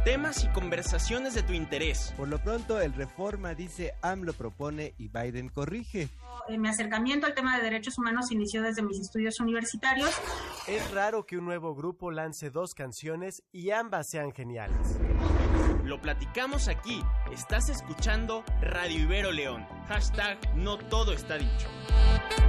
temas y conversaciones de tu interés. Por lo pronto, el Reforma dice AMLO propone y Biden corrige. Mi acercamiento al tema de derechos humanos inició desde mis estudios universitarios. Es raro que un nuevo grupo lance 2 canciones y ambas sean geniales. Lo platicamos aquí. Estás escuchando Radio Ibero León. #, no todo está dicho.